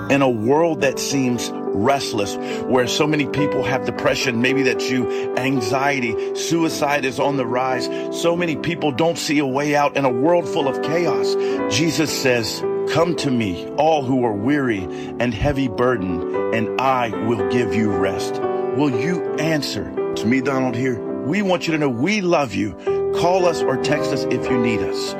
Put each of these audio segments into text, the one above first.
In a world that seems restless, where so many people have depression, maybe that's you, anxiety, suicide is on the rise. So many people don't see a way out in a world full of chaos. Jesus says, come to me, all who are weary and heavy burdened, and I will give you rest. Will you answer? To me, Donald, here, we want you to know we love you. Call us or text us if you need us.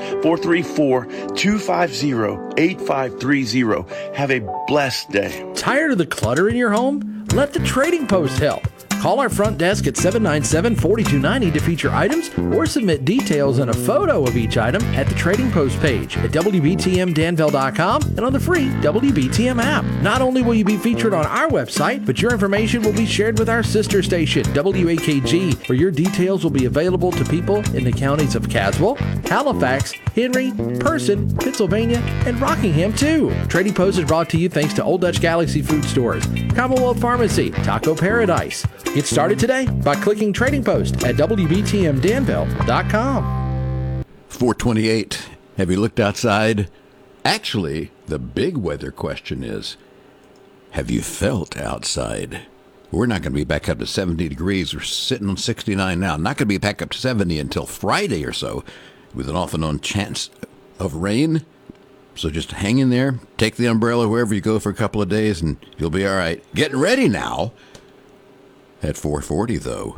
434-250-8530. Have a blessed day. Tired of the clutter in your home? Let the Trading Post help. Call our front desk at 797-4290 to feature items or submit details and a photo of each item at the Trading Post page at WBTMDanville.com and on the free WBTM app. Not only will you be featured on our website, but your information will be shared with our sister station, WAKG, where your details will be available to people in the counties of Caswell, Halifax, Henry, Person, Pennsylvania, and Rockingham, too. Trading Post is brought to you thanks to Old Dutch Galaxy Food Stores, Commonwealth Pharmacy, Taco Paradise. Get started today by clicking Trading Post at WBTMDanville.com. 428. Have you looked outside? Actually, the big weather question is, have you felt outside? We're not going to be back up to 70 degrees. We're sitting on 69 now. Not going to be back up to 70 until Friday or so, with an off and on chance of rain. So just hang in there, take the umbrella wherever you go for a couple of days, and you'll be all right. Getting ready now. At 4:40, though,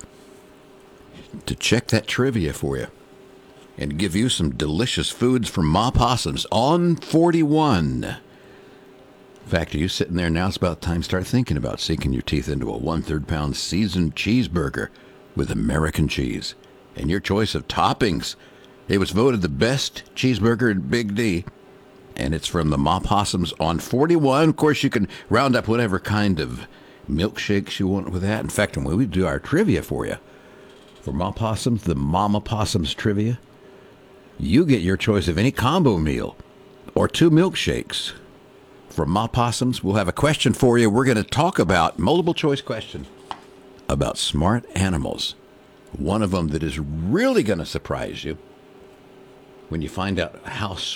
to check that trivia for you and give you some delicious foods from Ma Possums on 41. In fact, are you sitting there now? It's about time to start thinking about sinking your teeth into a 1/3 pound seasoned cheeseburger with American cheese and your choice of toppings. It was voted the best cheeseburger in Big D, and it's from the Ma Possums on 41. Of course, you can round up whatever kind of milkshakes you want with that. In fact, when we do our trivia for you, for Ma Possums, the Mama Possums trivia, you get your choice of any combo meal or 2 milkshakes. From Ma Possums, we'll have a question for you. We're going to talk about multiple choice question about smart animals. One of them that is really going to surprise you when you find out how